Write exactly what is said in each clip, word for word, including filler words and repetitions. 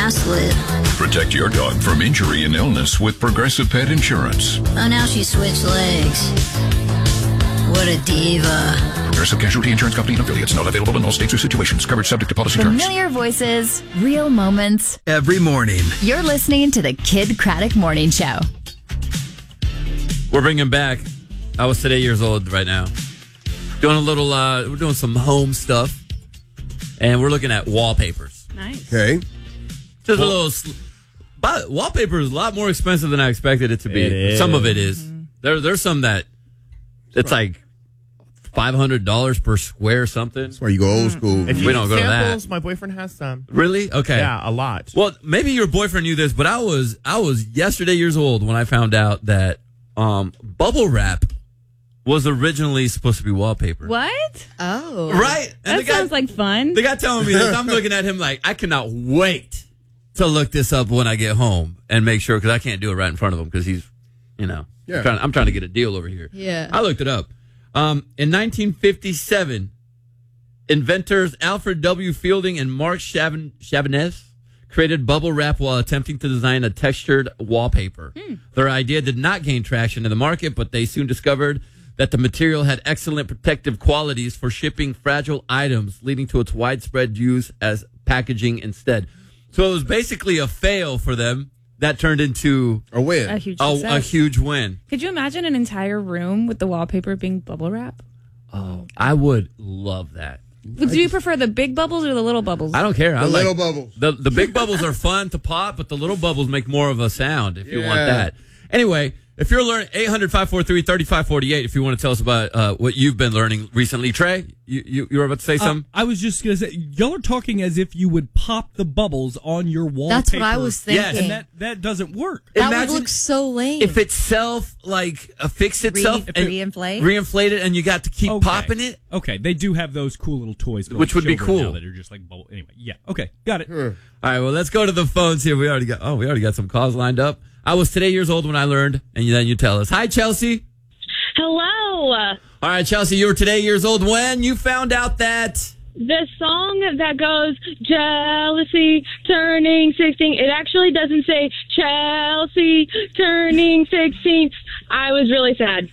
mask lit. Protect your dog from injury and illness with Progressive Pet Insurance. Oh, now she switched legs. What a diva. Progressive Casualty Insurance Company and affiliates. Not available in all states or situations. Coverage subject to policy terms. Familiar voices, real moments. Every morning. You're listening to the Kid Craddock Morning Show. We're bringing back, I was today years old right now. Doing a little, uh, we're doing some home stuff. And we're looking at wallpapers. Nice. Okay. Just well, a little, sl- but wallpaper is a lot more expensive than I expected it to be. It is. Some of it is. Mm-hmm. There, there's some that, it's like five hundred dollars per square something. That's where you go old school. If you we don't go samples, to that. My boyfriend has some. Really? Okay. Yeah, a lot. Well, maybe your boyfriend knew this, but I was I was yesterday years old when I found out that um, bubble wrap was originally supposed to be wallpaper. What? Oh. Right? And That the guy, sounds like fun. the guy telling me this, I'm looking at him like, I cannot wait to look this up when I get home and make sure, because I can't do it right in front of him because he's, you know, Yeah. trying, I'm trying to get a deal over here. Yeah. I looked it up. Um, in nineteen fifty-seven, inventors Alfred W. Fielding and Mark Chaban- Chabanez created bubble wrap while attempting to design a textured wallpaper. Hmm. Their idea did not gain traction in the market, but they soon discovered that the material had excellent protective qualities for shipping fragile items, leading to its widespread use as packaging instead. So it was basically a fail for them that turned into A win. A huge a, success. a huge win. Could you imagine an entire room with the wallpaper being bubble wrap? Oh, I would love that. Do you prefer the big bubbles or the little bubbles? I don't care. I The like, little bubbles. The the big bubbles are fun to pop, but the little bubbles make more of a sound if you want Yeah. that. Anyway, if you're learning, eight hundred, five four three, three five four eight, if you want to tell us about uh, what you've been learning recently. Trey, you, you, you were about to say Uh, something? I was just going to say, y'all are talking as if you would pop the bubbles on your wallpaper. That's what I was thinking. Yes. And that, that doesn't work. That Imagine would look so lame. If it self, like, uh, fix itself Re- and reinflate? reinflate it, and you got to keep Okay. popping it. Okay, they do have those cool little toys. for, Which like, would be children cool. now that are just like bubble. Anyway, yeah. Okay, got it. All right, well, let's go to the phones here. We already got, oh, we already got some calls lined up. I was today years old when I learned, and then you tell us. Hi, Chelsea. Hello. All right, Chelsea, you were today years old when you found out that... The song that goes, Jealousy turning sixteen, it actually doesn't say Chelsea turning sixteen. I was really sad.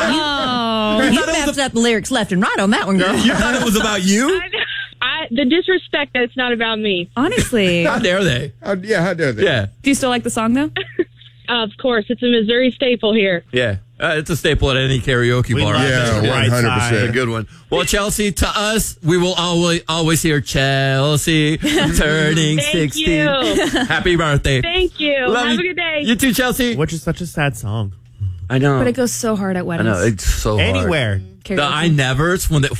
Oh, you messed up the lyrics left and right on that one, girl. You thought it was about you? I, the disrespect, that's not about me. Honestly. How dare they? How, yeah, how dare they? Yeah, Do you still like the song, though? Of course, it's a Missouri staple here. yeah. Uh, it's a staple at any karaoke We bar. love Yeah, it. one hundred It's a percent. good one. Well, Chelsea, to us, we will always always hear Chelsea turning Thank sixteen. you. Happy birthday. Thank you. Love Have you. a good day. You too, Chelsea. Which is such a sad song. I know. But it goes so hard at I weddings. know. It's so hard. Anywhere. Karaoke. The I never. It's when they.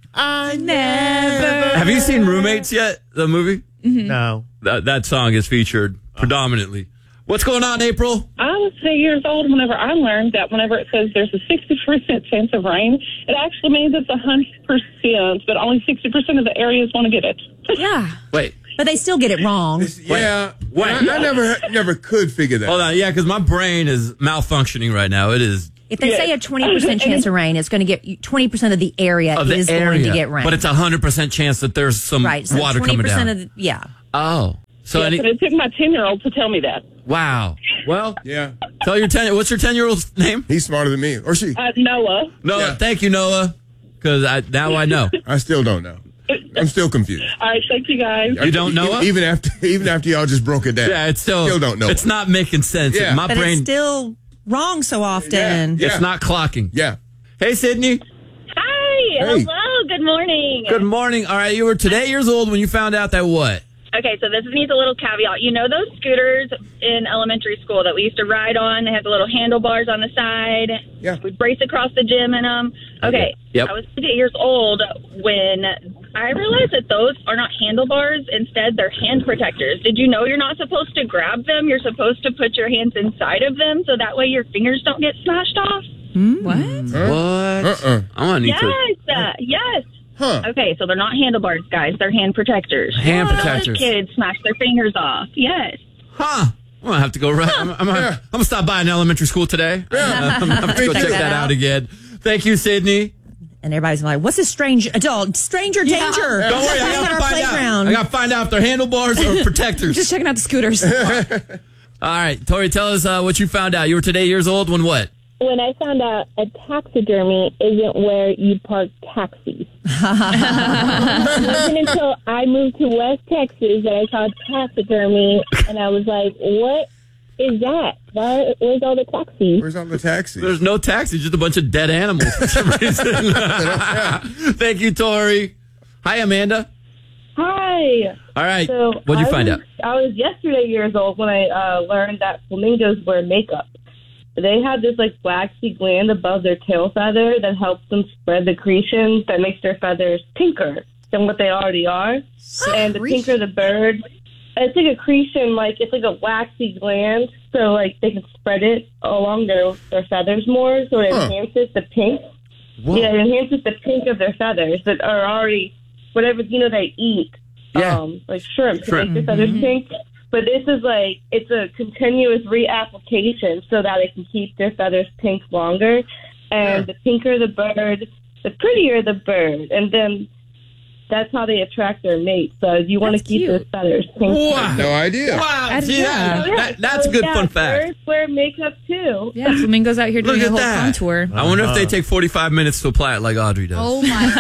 I never. Have you seen Roommates yet? The movie. No. That that song is featured predominantly. What's going on, April? I was eight years old whenever I learned that whenever it says there's a sixty percent chance of rain, it actually means it's one hundred percent, but only sixty percent of the areas want to get it. Yeah. Wait. But they still get it wrong. Yeah. Wait. I, I never never could figure that. Hold on. Yeah, because my brain is malfunctioning right now. It is If they say a twenty percent chance of rain, it's going to get twenty percent of the area of the is area, going to get rain. but it's a hundred percent chance that there's some right. So water coming down. Of the, yeah. Oh, so Yes, any, but it took my ten-year-old to tell me that. wow. Well, Yeah. tell your ten. What's your ten year old's name? He's smarter than me. Or she. Uh, Noah. Noah. Yeah. Thank you, Noah. Because I now I know. I still don't know. I'm still confused. All right, thank you guys. You don't know even, her? even after even after y'all just broke it down. Yeah, it's still Still don't know It's her. not making sense. Yeah. My But brain. it's still wrong so often. Yeah. It's not clocking. Yeah. Hey, Sydney. Hi. Hey. Hello. Good morning. Good morning. All right, you were today years old when you found out that what? Okay, so this needs a little caveat. You know those scooters in elementary school that we used to ride on? They had the little handlebars on the side. Yeah. We'd race across the gym in them. Okay. Yep. I was eight years old when I realized that those are not handlebars. Instead, they're hand protectors. Did you know you're not supposed to grab them? You're supposed to put your hands inside of them so that way your fingers don't get smashed off? What? Huh? What? Uh-uh. I want to need Yes. to. Uh, yes. Huh. Okay, so they're not handlebars, guys. They're hand protectors. Hand Those protectors. kids smash their fingers off. Yes. Huh. I'm gonna have to go right. I'm, I'm, gonna, Yeah. I'm gonna stop by an elementary school today. Yeah. I'm gonna have to go Me check too. that out again. Thank you, Sydney. And everybody's like, what's this strange adult? Stranger danger. Don't worry, I gotta find out. I gotta find out if they're handlebars or protectors. Just checking out the scooters. All right, Tori, tell us uh, what you found out. You were today years old when what? When I found out a taxidermy isn't where you park taxis. It wasn't until I moved to West Texas that I saw taxidermy, and I was like, what is that? Why, where's all the taxis? Where's all the taxis? There's no taxis, just a bunch of dead animals for some reason. Thank you, Tori. Hi, Amanda. Hi. All right, So what'd you I find was, out? I was yesterday years old when I uh, learned that flamingos wear makeup. They have this like waxy gland above their tail feather that helps them spread the secretions that makes their feathers pinker than what they already are. And the pinker the bird, it's like a accretion, like it's like a waxy gland, so like they can spread it along their their feathers more, so it Huh. enhances the pink. Whoa. Yeah, it enhances the pink of their feathers that are already whatever you know they eat. Yeah. Um, like shrimp, to Shrimp. make their feathers pink. But this is like, it's a continuous reapplication so that it can keep their feathers pink longer. And the pinker the bird, the prettier the bird. And then that's how they attract their mate. So you want to That's keep cute. those feathers pink. Wow. No idea. Wow. I- See, yeah. that- that- that's a good yeah, fun fact. Birds wear makeup too. Yeah, flamingos out here Look doing a at whole that. contour. I wonder if they take forty-five minutes to apply it like Audrey does. Oh my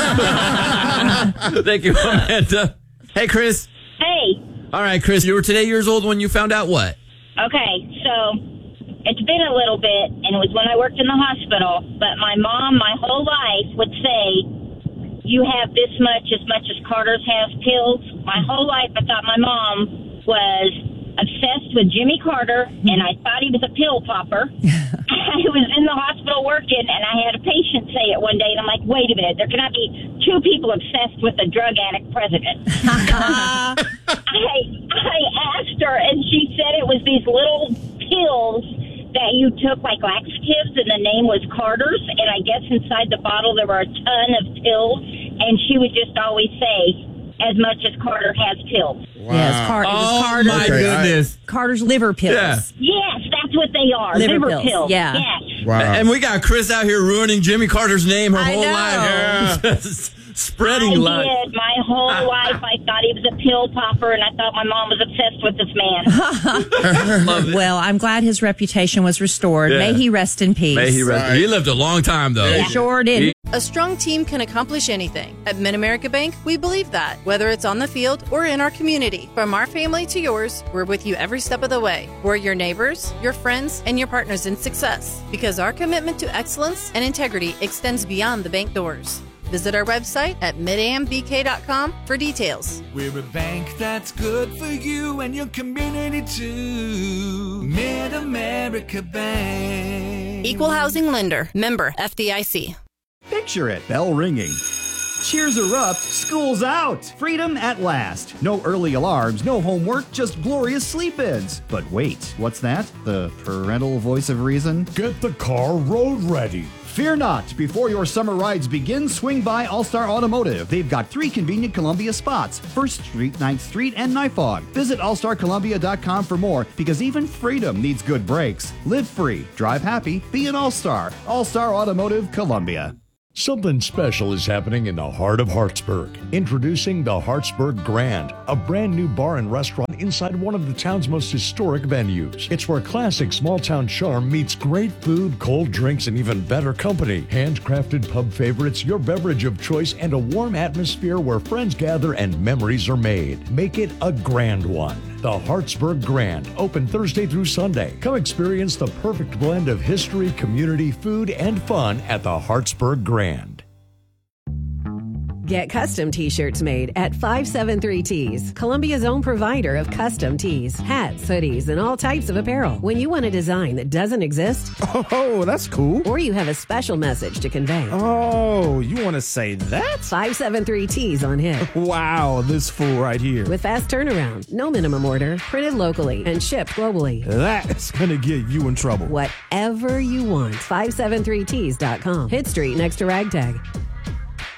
God. Thank you, Amanda. Hey, Chris. Hey, All right, Chris, you were today years old when you found out what? okay, so it's been a little bit, and it was when I worked in the hospital, but my mom, my whole life, would say, you have this much, as much as Carter's has pills. My whole life, I thought my mom was obsessed with Jimmy Carter, and I thought he was a pill popper. I was in the hospital working, and I had a patient say it one day, and I'm like, wait a minute, there cannot be two people obsessed with a drug addict president. I, I asked her, and she said it was these little pills that you took like laxatives, and the name was Carter's, and I guess inside the bottle there were a ton of pills, and she would just always say, as much as Carter has pills. Wow. Yes, Car- it was Oh, Carter's, my Okay, I- goodness. Carter's liver pills. Yeah. Yes, that's what they are. Liver Liver, pills, pills. yeah. Yes. Wow. And we got Chris out here ruining Jimmy Carter's name her I whole know. life. Just Spreading I lies. did. My whole life, I thought he was a pill popper, and I thought my mom was obsessed with this man. Love it. Well, I'm glad his reputation was restored. Yeah. May he rest in peace. May he rest. He lived a long time, though. He sure did. He- A strong team can accomplish anything. At Mid-America Bank, we believe that, whether it's on the field or in our community. From our family to yours, we're with you every step of the way. We're your neighbors, your friends, and your partners in success. Because our commitment to excellence and integrity extends beyond the bank doors. Visit our website at mid a m b k dot com for details. We're a bank that's good for you and your community too. Mid-America Bank. Equal Housing Lender. Member F D I C. Picture it. Bell ringing. Cheers are up. School's out. Freedom at last. No early alarms, no homework, just glorious sleep-ins. But wait, what's that? The parental voice of reason? Get the car road ready. Fear not. Before your summer rides begin, swing by All-Star Automotive. They've got three convenient Columbia spots, first Street, ninth Street, and Nifog. Visit all star columbia dot com for more, because even freedom needs good brakes. Live free, drive happy, be an All-Star. All-Star Automotive, Columbia. Something special is happening in the heart of Hartsburg. Introducing the Hartsburg Grand, a brand new bar and restaurant inside one of the town's most historic venues. It's where classic small-town charm meets great food, cold drinks, and even better company. Handcrafted pub favorites, your beverage of choice, and a warm atmosphere where friends gather and memories are made. Make it a grand one. The Hartsburg Grand, open Thursday through Sunday. Come experience the perfect blend of history, community, food, and fun at the Hartsburg Grand. Get custom t-shirts made at five seven three Tees, Columbia's own provider of custom tees, hats, hoodies, and all types of apparel. When you want a design that doesn't exist, oh, that's cool. Or you have a special message to convey. Oh, you want to say that? five seven three Tees on hit. Wow, this fool right here. With fast turnaround, no minimum order, printed locally, and shipped globally. That's going to get you in trouble. Whatever you want, five seven three tees dot com. Hit Street next to Ragtag.